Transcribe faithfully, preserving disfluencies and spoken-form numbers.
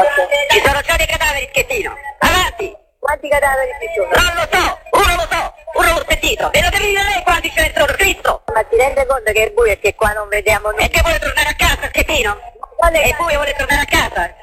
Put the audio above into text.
Ci sono già dei cadaveri, Schettino. Avanti. Quanti cadaveri ci sono? Non lo so, uno lo so, uno l'ho sentito. E lo devi dire lei quanti ce ne sono, Cristo. Ma ti rende conto che è buio e che qua non vediamo E niente? che vuole tornare a casa, Schettino? Quale- E poi vuole tornare a casa.